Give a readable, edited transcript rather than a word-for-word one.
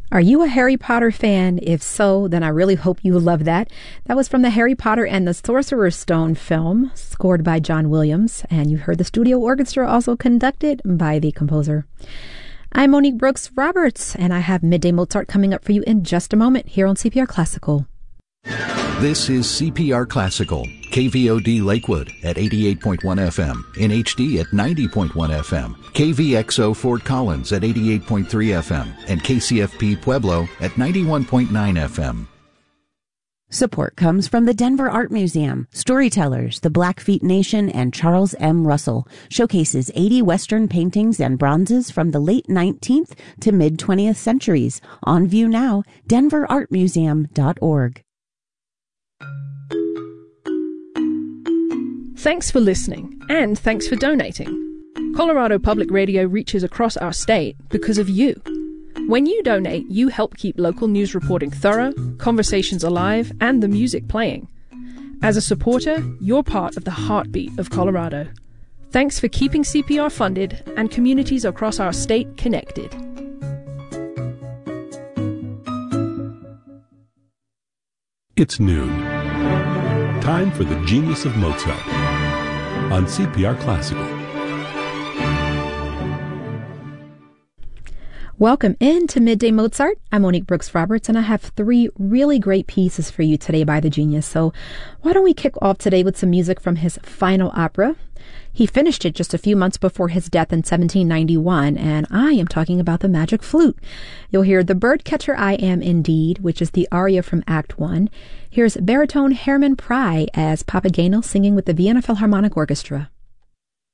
Are you a Harry Potter fan? If so, then I really hope you love that. That was from the Harry Potter and the Sorcerer's Stone film, scored by John Williams, and you heard the studio orchestra also conducted by the composer. I'm Monique Brooks Roberts, and I have Midday Mozart coming up for you in just a moment here on CPR Classical. This is CPR Classical, KVOD Lakewood at 88.1 FM, in HD at 90.1 FM, KVXO Fort Collins at 88.3 FM, and KCFP Pueblo at 91.9 FM. Support comes from the Denver Art Museum, Storytellers, the Blackfeet Nation, and Charles M. Russell. Showcases 80 Western paintings and bronzes from the late 19th to mid-20th centuries. On view now, denverartmuseum.org. Thanks for listening, and thanks for donating. Colorado Public Radio reaches across our state because of you. When you donate, you help keep local news reporting thorough, conversations alive, and the music playing. As a supporter, you're part of the heartbeat of Colorado. Thanks for keeping CPR funded and communities across our state connected. It's noon. Time for the Genius of Mozart on CPR Classical. Welcome into Midday Mozart. I'm Monique Brooks Roberts, and I have 3 really great pieces for you today by the genius. So why don't we kick off today with some music from his final opera? He finished it just a few months before his death in 1791, and I am talking about the Magic Flute. You'll hear The Birdcatcher I Am Indeed, which is the aria from Act 1. Here's baritone Hermann Prey as Papageno singing with the Vienna Philharmonic Orchestra.